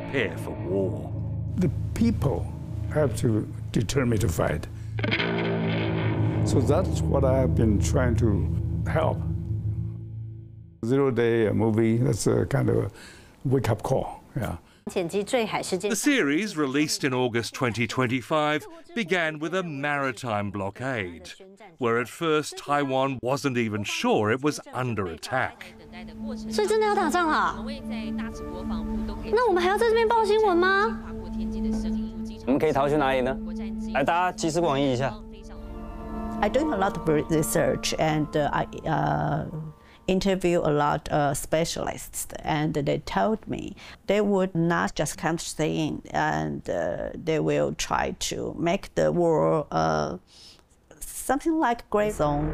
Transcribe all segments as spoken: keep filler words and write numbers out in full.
prepare for war. The people have to determine to fight. So that's what I've been trying to help. Zero Day movie, that's a kind of a wake-up call, yeah. The series, released in August twenty twenty-five, began with a maritime blockade, where at first Taiwan wasn't even sure it was under attack. 所以真的要打仗了？那我们还要在这边报新闻吗？ 我们可以逃去哪里呢？来，大家集思广益一下。 I doing a lot of research and uh, I uh, interview a lot of specialists, and they told me they would not just come to stay in, and uh, they will try to make the war uh, something like gray zone.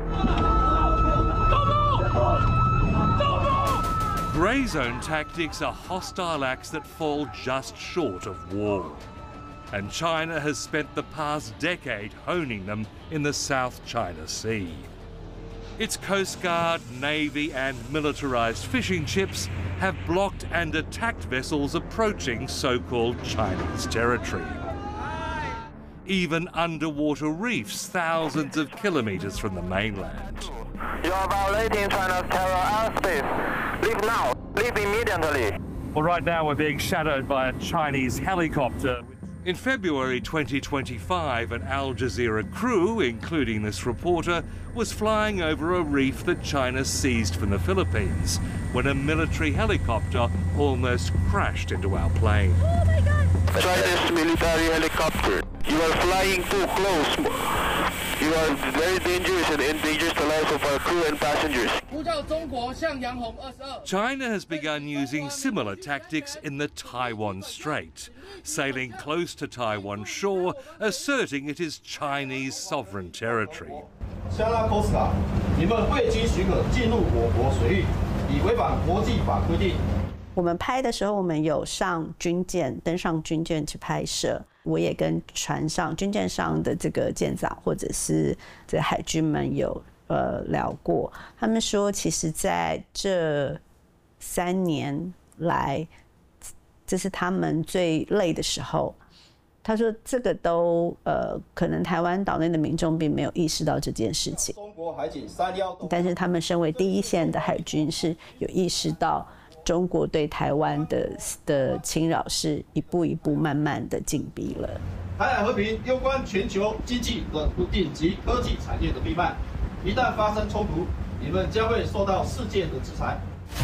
Grey zone tactics are hostile acts that fall just short of war. And China has spent the past decade honing them in the South China Sea. Its Coast Guard, Navy and militarised fishing ships have blocked and attacked vessels approaching so-called Chinese territory. Even underwater reefs thousands of kilometres from the mainland. You are violating China's terror airspace. Leave now. Leave immediately. Well, right now we're being shadowed by a Chinese helicopter. In February twenty twenty-five, an Al Jazeera crew, including this reporter, was flying over a reef that China seized from the Philippines when a military helicopter almost crashed into our plane. Oh my God! Chinese military helicopter. You are flying too close. You are very dangerous and endangers the lives of our crew and passengers. China has begun using similar tactics in the Taiwan Strait, sailing close to Taiwan shore, asserting it is Chinese sovereign territory. 香拉科斯卡，你们未经许可进入我国水域，已违反国际法规定。 我们拍的时候，我们有上军舰，登上军舰去拍摄。我也跟船上、军舰上的这个舰长或者是这海军们有呃聊过，他们说，其实在这三年来，这是他们最累的时候。他说，这个都呃，可能台湾岛内的民众并没有意识到这件事情。中国海警三幺，但是他们身为第一线的海军是有意识到。中国对台湾的的侵扰是一步一步慢慢的紧逼了。 台海和平攸关全球经济的稳定及科技产业的命脉，一旦发生冲突，你们将会受到世界的制裁。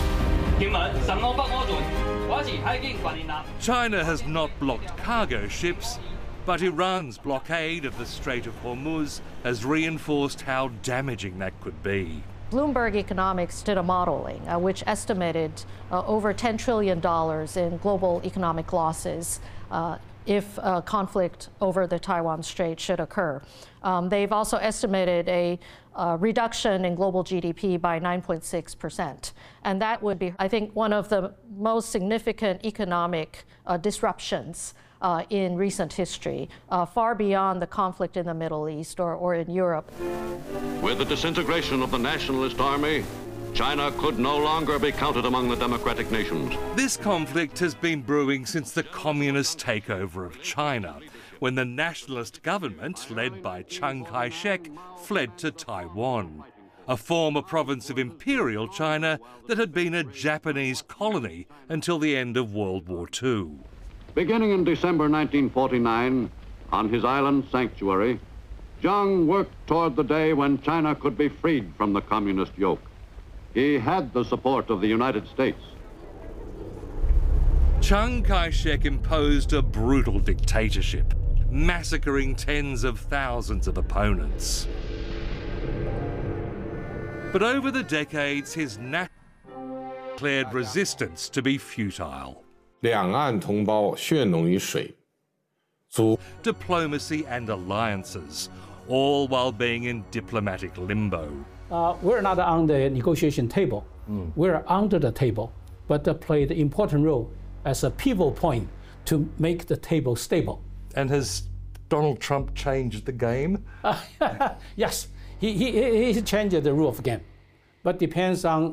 China has not blocked cargo ships, but Iran's blockade of the Strait of Hormuz has reinforced how damaging that could be. Bloomberg Economics did a modeling uh, which estimated uh, over ten trillion dollars in global economic losses uh, if a conflict over the Taiwan Strait should occur. Um, they've also estimated a uh, reduction in global G D P by nine point six percent. And that would be, I think, one of the most significant economic uh, disruptions Uh, in recent history, uh, far beyond the conflict in the Middle East or, or in Europe. With the disintegration of the nationalist army, China could no longer be counted among the democratic nations. This conflict has been brewing since the communist takeover of China, when the nationalist government, led by Chiang Kai-shek, fled to Taiwan, a former province of Imperial China that had been a Japanese colony until the end of World War Two. Beginning in December nineteen forty-nine, on his island sanctuary, Jiang worked toward the day when China could be freed from the communist yoke. He had the support of the United States. Chiang Kai-shek imposed a brutal dictatorship, massacring tens of thousands of opponents. But over the decades, his nation declared resistance to be futile. 两岸同胞血浓于水，足 diplomacy and alliances, all while being in diplomatic limbo. Uh, we're not on the negotiation table. Mm. We're under the table, but uh, play the important role as a pivot point to make the table stable. And has Donald Trump changed the game? Uh, yes, he, he, he changed the rule of the game, but depends on